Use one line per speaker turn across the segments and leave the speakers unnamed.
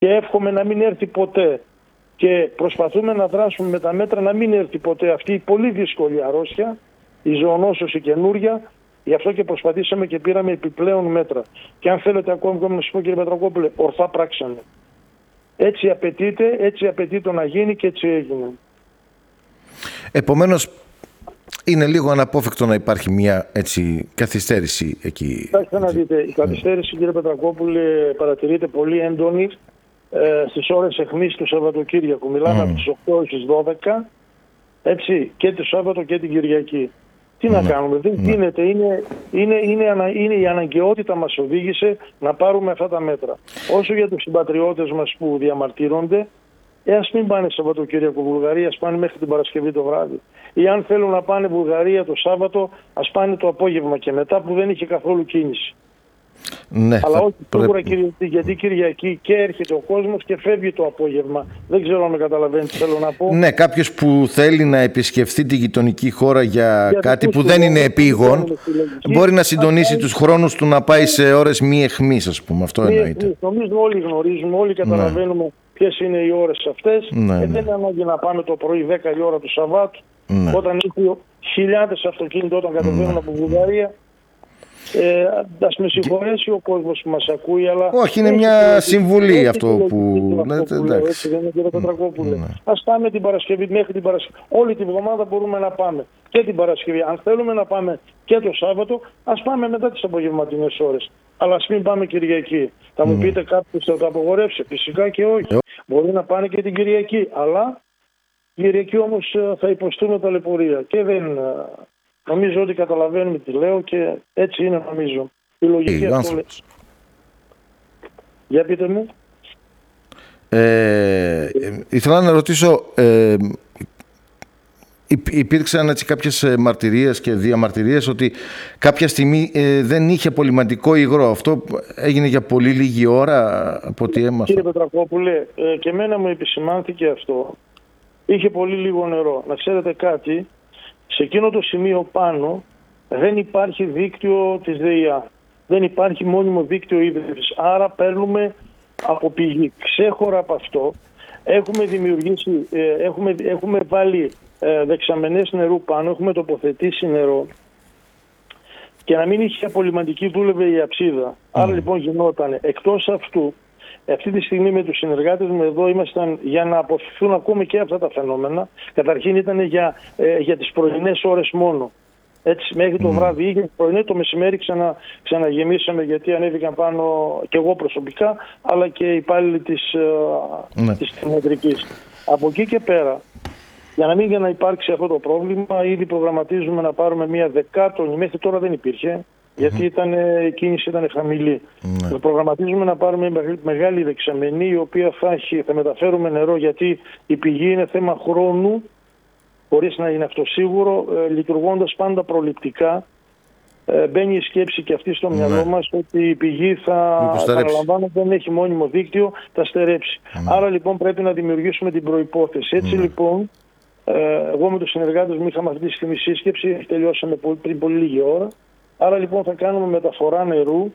και εύχομαι να μην έρθει ποτέ. Και προσπαθούμε να δράσουμε με τα μέτρα να μην έρθει ποτέ αυτή η πολύ δύσκολη αρρώστια, η ζωονόσος η καινούρια. Γι' αυτό και προσπαθήσαμε και πήραμε επιπλέον μέτρα. Και αν θέλετε ακόμη να σου πω, κύριε Πετρακόπουλε, ορθά πράξαμε. Έτσι απαιτείται να γίνει και έτσι έγινε.
Επομένως, είναι λίγο αναπόφευκτο να υπάρχει μια καθυστέρηση εκεί.
Κοιτάξτε να δείτε, η καθυστέρηση, κύριε Πετρακόπουλε, παρατηρείται πολύ έντονη στις ώρες αιχμής του Σαββατοκύριακου. Μιλάμε από τις 8 στις 12, έτσι, και το Σάββατο και την Κυριακή. Τι να κάνουμε, δεν γίνεται. Είναι η αναγκαιότητα μας οδήγησε να πάρουμε αυτά τα μέτρα. Όσο για τους συμπατριώτες μας που διαμαρτύρονται, ας μην πάνε Σαββατοκύριακο Βουλγαρία, ας πάνε μέχρι την Παρασκευή το βράδυ. Ή αν θέλουν να πάνε Βουλγαρία το Σάββατο, ας πάνε το απόγευμα και μετά, που δεν είχε καθόλου κίνηση.
Ναι,
αλλά όχι σίγουρα γιατί Κυριακή και έρχεται ο κόσμος και φεύγει το απόγευμα. Δεν ξέρω αν με καταλαβαίνει τι θέλω να πω.
Ναι, κάποιος που θέλει να επισκεφθεί τη γειτονική χώρα για κάτι που δεν είναι επίγον, μπορεί να συντονίσει τους χρόνους του να πάει σε ώρες μη εχμής, ας πούμε. Αυτό εννοείται.
Νομίζω όλοι γνωρίζουμε, όλοι καταλαβαίνουμε ποιες είναι οι ώρες αυτές. Δεν είναι ανάγκη να πάμε το πρωί 10 η ώρα του Σαββάτου, όταν έχει χιλιάδες αυτοκίνητα όταν κατεβαίνουν από Βουλγαρία. Ας με συγχωρέσει ο κόσμος που μας ακούει, αλλά...
Όχι, είναι μια συμβουλή αυτό που...
Έτσι δεν είναι, κύριε Πετρακόπουλε. Ας πάμε την Παρασκευή, μέχρι την Παρασκευή. Όλη την εβδομάδα μπορούμε να πάμε και την Παρασκευή. Αν θέλουμε να πάμε και το Σάββατο, ας πάμε μετά τις απογευματινές ώρες. Αλλά ας μην πάμε Κυριακή. Θα μου πείτε κάποιος θα το απογορεύσει. Φυσικά και όχι. Μπορεί να πάνε και την Κυριακή. Αλλά Κυριακή όμως θα υποστούμε ταλαιπωρία. Και δεν... Νομίζω ότι καταλαβαίνουμε τι λέω και έτσι είναι, νομίζω. Η λογική αυτό λέει. Για πείτε μου.
Ήθελα να ρωτήσω, υπήρξαν κάποιες μαρτυρίες και διαμαρτυρίες ότι κάποια στιγμή δεν είχε απολυμαντικό υγρό. Αυτό έγινε για πολύ λίγη ώρα από ό,τι έμαθα.
Κύριε Πετρακόπουλε, και εμένα μου επισημάνθηκε αυτό. Είχε πολύ λίγο νερό. Να ξέρετε κάτι. Σε εκείνο το σημείο πάνω δεν υπάρχει δίκτυο της ΔΕΙΑ. Δεν υπάρχει μόνιμο δίκτυο ίδρυυσης. Άρα παίρνουμε από πηγή. Ξέχωρα από αυτό έχουμε δημιουργήσει, έχουμε βάλει δεξαμενές νερού πάνω, έχουμε τοποθετήσει νερό και να μην είχε απολυμαντική δούλευε η αψίδα. Άρα λοιπόν γινόταν. Εκτός αυτού, αυτή τη στιγμή με τους συνεργάτες μου εδώ ήμασταν για να αποφευθούν ακόμη και αυτά τα φαινόμενα. Καταρχήν ήταν για τις πρωινές ώρες μόνο. Έτσι μέχρι το βράδυ είχε πρωινή, το μεσημέρι ξαναγεμίσαμε γιατί ανέβηκαν πάνω και εγώ προσωπικά, αλλά και οι υπάλληλοι της κτηνιατρικής. Από εκεί και πέρα, για να υπάρξει αυτό το πρόβλημα, ήδη προγραμματίζουμε να πάρουμε μια δεκάτονη, μέχρι τώρα δεν υπήρχε, γιατί η κίνηση ήταν χαμηλή. Προγραμματίζουμε να πάρουμε μεγάλη δεξαμενή, η οποία θα μεταφέρουμε νερό, γιατί η πηγή είναι θέμα χρόνου, χωρίς να είναι αυτό σίγουρο, λειτουργώντας πάντα προληπτικά. Μπαίνει η σκέψη και αυτή στο μυαλό μας ότι η πηγή δεν έχει μόνιμο δίκτυο, θα στερέψει. Άρα λοιπόν πρέπει να δημιουργήσουμε την προϋπόθεση. Έτσι λοιπόν, εγώ με τους συνεργάτες μου είχαμε αυτή τη στιγμή σύσκεψη, τελειώσαμε πριν πολύ λίγη ώρα. Άρα λοιπόν θα κάνουμε μεταφορά νερού,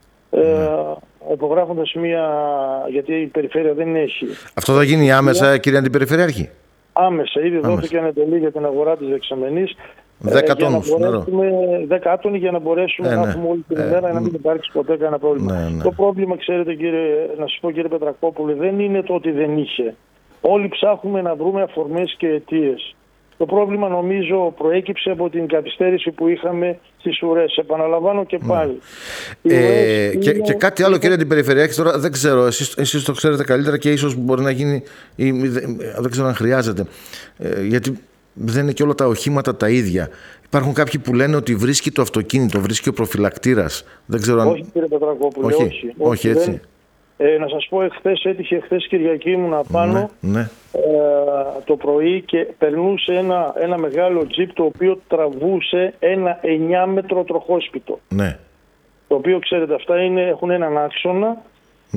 υπογράφοντας γιατί η περιφέρεια δεν έχει. Αυτό
θα γίνει άμεσα, κύριε Αντιπεριφερειάρχη?
Άμεσα, ήδη δόθηκε ανατολή για την αγορά της δεξαμενής.
10 τόνους νερό.
10 άτονοι για να μπορέσουμε να έχουμε όλη την ημέρα, να μην υπάρξει ποτέ κανένα πρόβλημα. Το πρόβλημα, ξέρετε, να σας πω, κύριε Πετρακόπουλε, δεν είναι το ότι δεν είχε. Όλοι ψάχνουμε να βρούμε αφορμές και αιτίες. Το πρόβλημα νομίζω προέκυψε από την καθυστέρηση που είχαμε στις ουρές. Επαναλαμβάνω και πάλι.
Και κάτι άλλο, κύριε Αντιπεριφερειάρχη, τώρα δεν ξέρω, εσείς το ξέρετε καλύτερα και ίσως μπορεί να γίνει, δεν ξέρω αν χρειάζεται, γιατί δεν είναι και όλα τα οχήματα τα ίδια. Υπάρχουν κάποιοι που λένε ότι βρίσκει το αυτοκίνητο, βρίσκει ο προφυλακτήρας. Δεν ξέρω αν...
Όχι, κύριε Πετρακόπουλε, όχι.
Έτσι.
Να σας πω, έτυχε χθες Κυριακή μου να πάνω το πρωί και περνούσε ένα μεγάλο τζιπ, το οποίο τραβούσε ένα 9 μέτρο τροχόσπιτο. Το οποίο, ξέρετε, αυτά έχουν έναν άξονα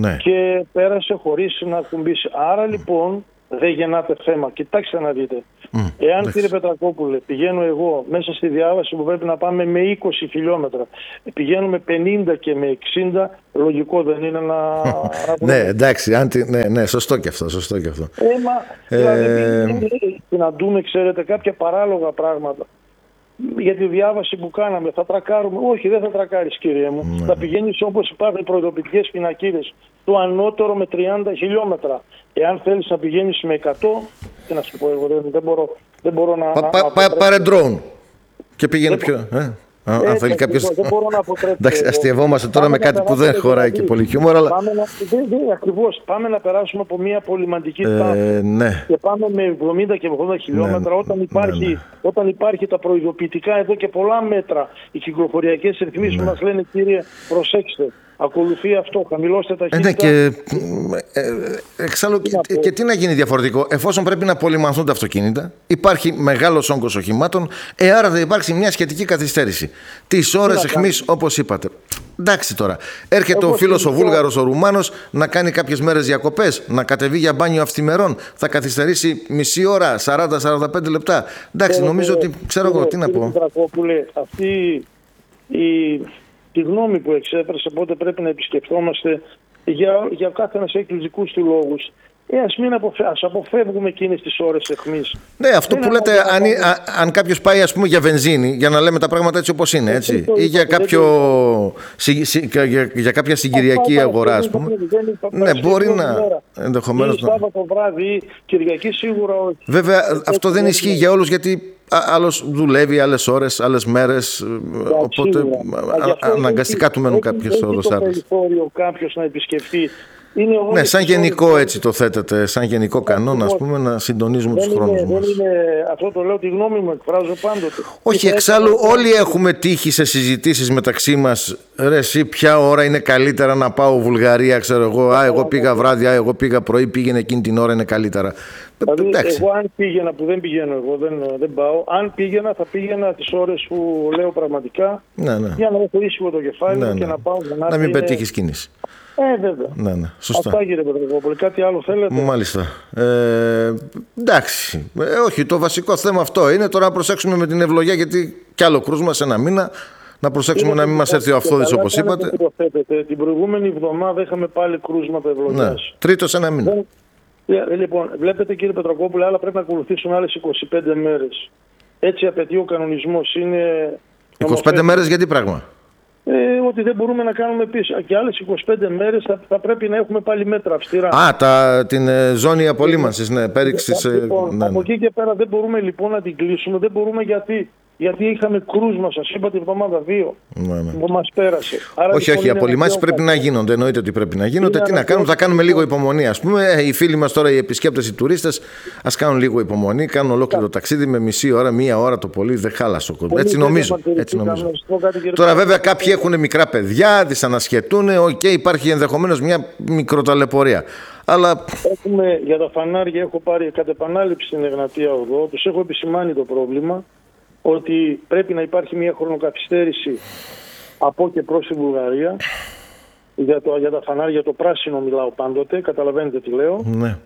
και πέρασε χωρίς να κουμπίσει. Άρα λοιπόν δεν γεννάται θέμα. Κοιτάξτε να δείτε. Εάν, κύριε Πετρακόπουλε, πηγαίνω εγώ μέσα στη διάβαση που πρέπει να πάμε με 20 χιλιόμετρα, πηγαίνουμε 50 και με 60, λογικό δεν είναι να...
Ναι, εντάξει, ναι, σωστό και αυτό.
Δηλαδή, να δούμε, ξέρετε, κάποια παράλογα πράγματα. Για τη διάβαση που κάναμε, θα τρακάρουμε? Όχι, δεν θα τρακάρεις, κύριε μου. Θα πηγαίνεις όπως υπάρχουν προειδοποιητικές πινακίδες, το ανώτερο με 30 χιλιόμετρα. Εάν θέλεις να πηγαίνεις με 100, τι να σου πω εγώ, δεν μπορώ να...
Πάρε drone και πήγαινε πιο... Αν θέλει κάποιος...
Δεν μπορώ να αποτρέψω.
Εντάξει, αστειευόμαστε τώρα με κάτι που δεν χωράει και πολύ χιούμορ, αλλά...
Ακριβώς. Πάμε να περάσουμε από μια πολυμαντική στάση και πάμε με 70 και 80 χιλιόμετρα όταν υπάρχει τα προειδοποιητικά εδώ και πολλά μέτρα, οι κυκλοφοριακές ρυθμίσεις που μας λένε, κύριε, προσέξτε. Ακολουθεί αυτό, χαμηλώστε ταχύτητα.
Και εξάλλου και τι να γίνει διαφορετικό, εφόσον πρέπει να πολυμαθούν τα αυτοκίνητα, υπάρχει μεγάλος όγκος οχημάτων, άρα θα υπάρξει μια σχετική καθυστέρηση. Τις ώρες εχμής, όπως είπατε. Εντάξει τώρα, έρχεται ο φίλος ο Βούλγαρος, ο Ρουμάνος, να κάνει κάποιες μέρες διακοπές, να κατεβεί για μπάνιο αυθημερών, θα καθυστερήσει μισή ώρα, 40-45 λεπτά. Εντάξει, νομίζω ότι ξέρω εγώ τι να πω.
Αυτή τη γνώμη που εξέφρασε, πότε πρέπει να επισκεφτόμαστε, για κάθε ένας έχει τους δικούς του λόγους. Ας αποφεύγουμε εκείνες τις ώρες εχμής.
Ναι, αυτό που λέτε, αν κάποιος πάει ας πούμε για βενζίνη, για να λέμε τα πράγματα έτσι όπως είναι, έτσι, ή για κάποια συγκυριακή αγορά, ας πούμε. Ναι, μπορεί να ενδεχομένως.
Σάββατο βράδυ ή Κυριακή σίγουρα όχι.
Βέβαια, αυτό δεν ισχύει για όλους, γιατί άλλος δουλεύει άλλες ώρες, άλλες μέρες, οπότε αναγκαστικά του μένουν κάποιες ώρες άλλες.
Δεν έχει περιθώριο κάποιος να επισκεφτεί.
Ναι, σαν γενικό έτσι το θέτεται, σαν γενικό κανόνα, ας πούμε, να συντονίζουμε τους χρόνους μας.
Αυτό το λέω, τη γνώμη μου εκφράζω πάντοτε.
Όχι, εξάλλου όλοι έχουμε τύχει σε συζητήσεις μεταξύ μας. Ρε εσύ, ποια ώρα είναι καλύτερα να πάω Βουλγαρία, ξέρω εγώ. Εγώ πήγα βράδυ, εγώ πήγα πρωί, πήγαινε εκείνη την ώρα, είναι καλύτερα.
Δηλαδή, εγώ αν πήγαινα, που δεν πηγαίνω εγώ, δεν πάω, αν πήγαινα θα πήγαινα τις ώρες που λέω πραγματικά, για να έχω ήσυχο το κεφάλι μου και να πάω.
Να μην πετύχεις κίνηση.
Βέβαια.
Ναι, σωστά.
Αυτά, κύριε Πετρακόπουλε. Κάτι άλλο θέλετε?
Μάλιστα. Εντάξει. Όχι, το βασικό θέμα αυτό είναι τώρα να προσέξουμε με την ευλογία, γιατί κι άλλο κρούσμα σε ένα μήνα. Να προσέξουμε να μην μας έρθει ο αυθόδης, όπως είπατε.
Την προηγούμενη εβδομάδα είχαμε πάλι κρούσματα ευλογιάς.
Ναι, τρίτο σε ένα μήνα.
Λοιπόν, βλέπετε, κύριε Πετρακόπουλε, αλλά πρέπει να ακολουθήσουν άλλες 25 μέρες. Έτσι απαιτεί ο κανονισμός.
25 μέρες για τι πράγμα?
Ότι δεν μπορούμε να κάνουμε πίσω. Και άλλες 25 μέρες θα πρέπει να έχουμε πάλι μέτρα αυστηρά.
Την ζώνη απολύμανσης, πέριξης.
Λοιπόν, από εκεί και πέρα δεν μπορούμε λοιπόν να την κλείσουμε. Δεν μπορούμε γιατί είχαμε κρούσμα, σας είπα, τη εβδομάδα 2 που μας πέρασε. Άρα,
όχι, οι απολυμάνσεις πρέπει να γίνονται. Εννοείται ότι πρέπει να γίνονται. Τι να κάνουμε, θα κάνουμε λίγο υπομονή. Ας πούμε, οι φίλοι μας τώρα, οι επισκέπτες, οι τουρίστες, ας κάνουν λίγο υπομονή. Κάνουν ολόκληρο ταξίδι με μισή ώρα, μία ώρα το πολύ. Δεν χάλασε ο κόσμος. Έτσι νομίζω. Τώρα, βέβαια, κάποιοι έχουν μικρά παιδιά, δυσανασχετούν. Υπάρχει ενδεχομένως μια μικροταλαιπωρία. Αλλά...
Για τα φανάρια έχω πάρει κατ' επανάληψη στην Εγνατία Οδό. Τους έχω επισημάνει το πρόβλημα ότι πρέπει να υπάρχει μια χρονοκαθυστέρηση από και προς τη Βουλγαρία για τα φανάρια, το πράσινο μιλάω πάντοτε, καταλαβαίνετε τι λέω.
Ναι.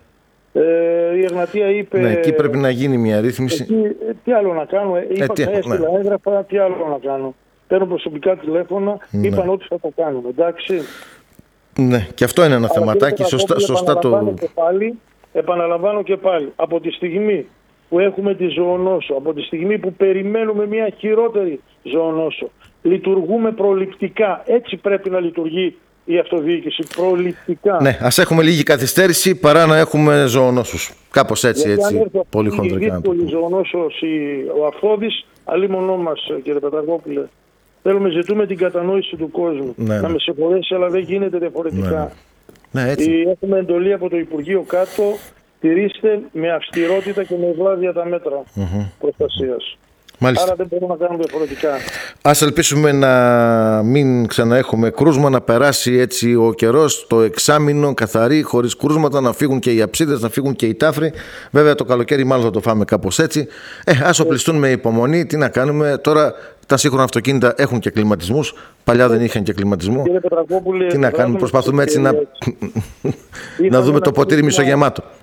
Η Εγνατία είπε...
Ναι, εκεί πρέπει να γίνει μια ρύθμιση.
Τι άλλο να κάνω, έστειλα έγγραφα, τι άλλο να κάνω. Παίρνω προσωπικά τηλέφωνα, είπαν ότι θα το κάνουμε, εντάξει.
Ναι, και αυτό είναι ένα θεματάκι, σωστά το...
Επαναλαμβάνω και πάλι, από τη στιγμή που έχουμε τη ζωονόσο, από τη στιγμή που περιμένουμε μια χειρότερη ζωονόσο, λειτουργούμε προληπτικά. Έτσι πρέπει να λειτουργεί η αυτοδιοίκηση, προληπτικά.
Ναι, ας έχουμε λίγη καθυστέρηση παρά να έχουμε ζωονόσους. Κάπως έτσι, πολύ χοντρικά.
Αν έρθει η ζωονόσος, ο αυθόδης, αλίμονό μας, κύριε Πετρακόπουλε. Ζητούμε την κατανόηση του κόσμου. Να με συγχωρέσει, αλλά δεν γίνεται διαφορετικά.
Ναι, έτσι.
Έχουμε εντολή από το Υπουργείο κάτω. Τηρήστε με αυστηρότητα και με ευλάβεια τα μέτρα προστασίας.
Μάλιστα.
Άρα δεν μπορούμε να κάνουμε διαφορετικά.
Ας ελπίσουμε να μην ξαναέχουμε κρούσμα, να περάσει έτσι ο καιρός, το εξάμηνο καθαρή, χωρίς κρούσματα, να φύγουν και οι αψίδες, να φύγουν και οι τάφροι. Βέβαια το καλοκαίρι μάλλον θα το φάμε κάπως έτσι. Ας οπλιστούν με υπομονή. Τι να κάνουμε τώρα? Τα σύγχρονα αυτοκίνητα έχουν και κλιματισμούς. Παλιά δεν είχαν και κλιματισμό. Τι να κάνουμε, προσπαθούμε έτσι να δούμε το ποτήρι μισογεμάτο.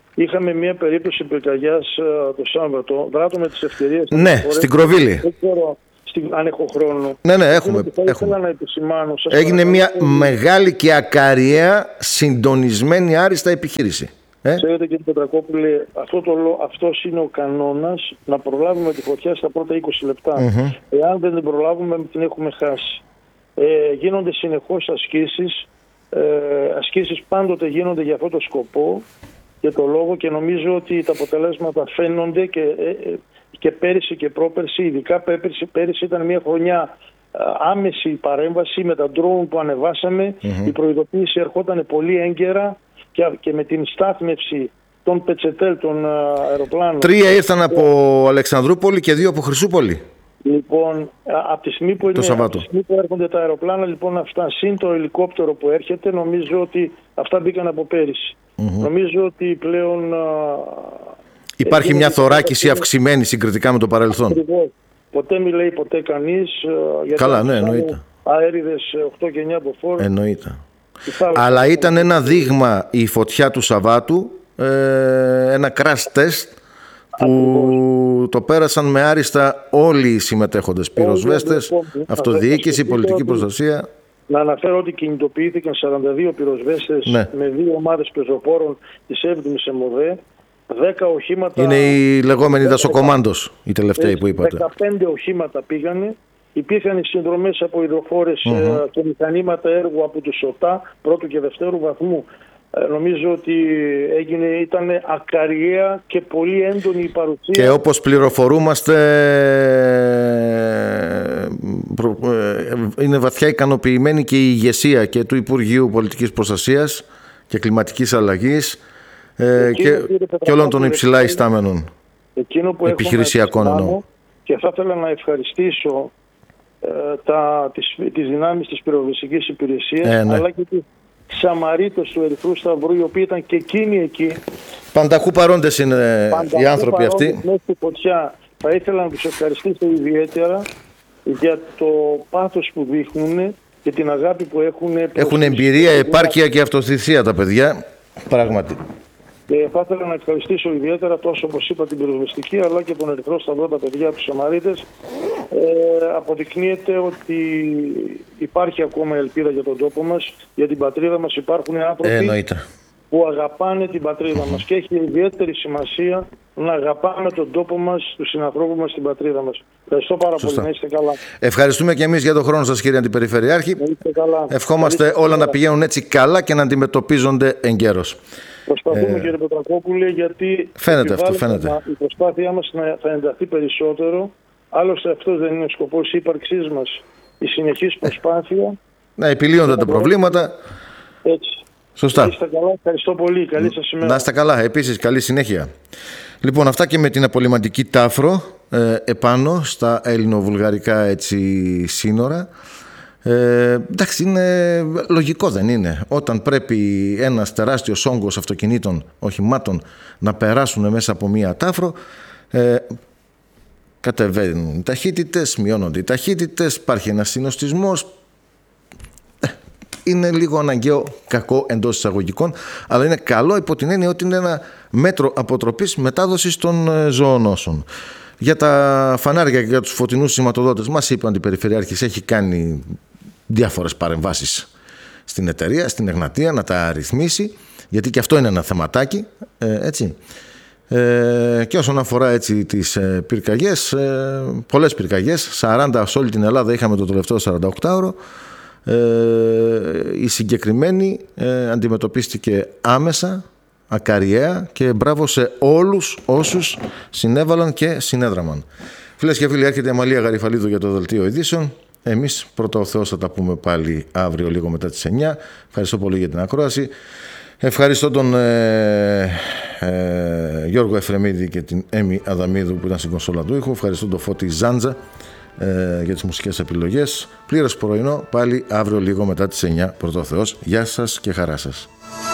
είχαμε μια περίπτωση πυρκαγιάς το Σάββατο. Δράτω με τις ευκαιρίες.
Ναι, στην Κροβίλη.
Δεν ξέρω αν έχω χρόνο.
Ναι, έχουμε.
Να επισημάνω,
έγινε μια μεγάλη και ακαριαία συντονισμένη άριστα επιχείρηση.
Ξέρετε, κύριε Πετρακόπουλε, αυτός είναι ο κανόνας, να προλάβουμε τη φωτιά στα πρώτα 20 λεπτά. Εάν δεν την προλάβουμε, την έχουμε χάσει. Γίνονται συνεχώς ασκήσεις. Ασκήσεις πάντοτε γίνονται για αυτό το σκοπό και το λόγο, και νομίζω ότι τα αποτελέσματα φαίνονται και πέρυσι και πρόπερσι. Ειδικά πέρυσι ήταν μια χρονιά άμεση παρέμβαση με τα drone που ανεβάσαμε. Η προειδοποίηση ερχόταν πολύ έγκαιρα και με την στάθμευση των πετσετέλ των αεροπλάνων. 3
ήρθαν από Αλεξανδρούπολη και 2 από Χρυσούπολη.
Λοιπόν, από τη στιγμή που έρχονται τα αεροπλάνα, λοιπόν, αυτά συν το ελικόπτερο που έρχεται, νομίζω ότι αυτά μπήκαν από πέρυσι. Νομίζω ότι πλέον
υπάρχει μια θωράκιση αυξημένη συγκριτικά με το παρελθόν.
Ακριβώς. Ποτέ μη λέει ποτέ κανείς.
Καλά, ναι, εννοείται.
Αέριδες 8 και 9 από φόρο.
Εννοείται. Αλλά ήταν ένα δείγμα η φωτιά του Σαββάτου, ένα crash test που το πέρασαν με άριστα όλοι οι συμμετέχοντες, πυροσβέστες, αυτοδιοίκηση, πολιτική προστασία.
Να αναφέρω ότι κινητοποιήθηκαν 42 πυροσβέστες με 2 ομάδες πεζοπόρων της 7ης ΕΜΟΔΕ, 10 οχήματα.
Είναι η λεγόμενη δασοκομάντος, οι τελευταίοι που είπατε.
15 οχήματα πήγανε. Υπήρχαν οι συνδρομές από υδροφόρες και μηχανήματα έργου από τους ΟΤΑ πρώτου και δευτέρου βαθμού. Νομίζω ότι ήταν ακαριαία και πολύ έντονη η παρουσία.
Και όπως πληροφορούμαστε, είναι βαθιά ικανοποιημένη και η ηγεσία και του Υπουργείου Πολιτικής Προστασίας και Κλιματικής Αλλαγής και όλων των υψηλά ιστάμενων επιχειρησιακών εννοώ.
Και θα ήθελα να ευχαριστήσω τις δυνάμεις της πυροσβεστικής υπηρεσίας, αλλά και τις Σαμαρίτες του Ερυθρού Σταυρού, οι οποίοι ήταν και εκείνοι εκεί.
Πανταχού παρόντες είναι οι άνθρωποι αυτοί.
Μέσα στη φωτιά. Θα ήθελα να τους ευχαριστήσω ιδιαίτερα για το πάθος που δείχνουν και την αγάπη που έχουν.
Έχουν εμπειρία, επάρκεια και αυτοθυσία τα παιδιά, πράγματι.
Θα ήθελα να ευχαριστήσω ιδιαίτερα τόσο, όπως είπα, την πυροσβεστική, αλλά και τον Ερυθρό Σταυρό, τα παιδιά, τους Σαμαρίτες. Αποδεικνύεται ότι υπάρχει ακόμα ελπίδα για τον τόπο μας, για την πατρίδα μας. Υπάρχουν άνθρωποι που αγαπάνε την πατρίδα μας και έχει ιδιαίτερη σημασία να αγαπάμε τον τόπο μας, τους συνανθρώπους μας, την πατρίδα μας. Ευχαριστώ πάρα πολύ. Να είστε καλά.
Ευχαριστούμε και εμείς για τον χρόνο σας, κύριε Αντιπεριφερειάρχη. Ευχόμαστε όλα να πηγαίνουν έτσι καλά και να αντιμετωπίζονται εγκαίρως.
Προσπαθούμε, κύριε Πετρακόπουλε, γιατί
φαίνεται.
Η προσπάθειά μας θα ενταθεί περισσότερο. Άλλωστε αυτός δεν είναι ο σκοπός ύπαρξής μας. Η συνεχής προσπάθεια.
Να επιλύονται τα προβλήματα.
Έτσι.
Σωστά.
Να είστε καλά. Ευχαριστώ πολύ. Καλή σας ημέρα.
Να είστε καλά. Επίσης, καλή συνέχεια. Λοιπόν, αυτά και με την απολυμαντική Τάφρο επάνω στα ελληνοβουλγαρικά έτσι σύνορα. Εντάξει, είναι λογικό, δεν είναι? Όταν πρέπει ένας τεράστιος όγκος αυτοκινήτων, οχημάτων να περάσουν μέσα από μία Τάφρο, κατεβαίνουν οι ταχύτητες, μειώνονται οι ταχύτητες, υπάρχει ένας συνοστισμός. Είναι λίγο αναγκαίο, κακό εντός εισαγωγικών, αλλά είναι καλό υπό την έννοια ότι είναι ένα μέτρο αποτροπής μετάδοσης των ζωονόσων. Για τα φανάρια και για τους φωτεινούς σηματοδότες, μας είπε ο Αντιπεριφερειάρχης, έχει κάνει διάφορες παρεμβάσεις στην εταιρεία, στην Εγνατία, να τα ρυθμίσει, γιατί και αυτό είναι ένα θεματάκι, έτσι. Και όσον αφορά έτσι τις πυρκαγιές, πολλές πυρκαγιές, 40 σε όλη την Ελλάδα είχαμε το τελευταίο 48ωρο. Η συγκεκριμένη αντιμετωπίστηκε άμεσα, ακαριαία, και μπράβο σε όλους όσους συνέβαλαν και συνέδραμαν. Φίλες και φίλοι, έρχεται η Αμαλία Γαριφαλίδου για το Δελτίο Ειδήσεων. Εμείς πρώτα ο Θεός θα τα πούμε πάλι αύριο λίγο μετά τις 9. Ευχαριστώ πολύ για την ακρόαση. Ευχαριστώ τον Γιώργο Εφρεμίδη και την Έμι Αδαμίδου που ήταν στην κονσόλα του ήχου. Ευχαριστώ τον Φώτη Ζάντζα για τις μουσικές επιλογές. Πλήρως πρωινό πάλι αύριο λίγο μετά τις 9 πρώτα ο Θεός. Γεια σας και χαρά σας.